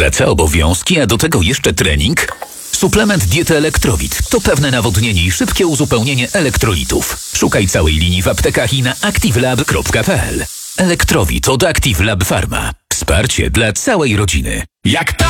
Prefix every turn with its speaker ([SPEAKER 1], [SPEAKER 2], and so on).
[SPEAKER 1] Praca, obowiązki, a do tego jeszcze trening? Suplement diety Elektrowit to pewne nawodnienie i szybkie uzupełnienie elektrolitów. Szukaj całej linii w aptekach i na activelab.pl. Elektrowit od Active Lab Pharma. Wsparcie dla całej rodziny.
[SPEAKER 2] Jak ta